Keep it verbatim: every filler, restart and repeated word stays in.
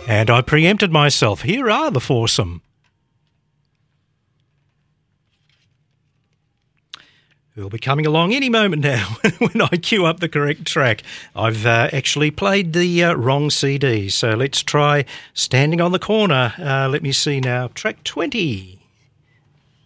And I preempted myself. Here are the foursome. Who'll be coming along any moment now when I queue up the correct track. I've uh, actually played the uh, wrong C D, so let's try Standing on the Corner. Uh, let me see now. Track twenty.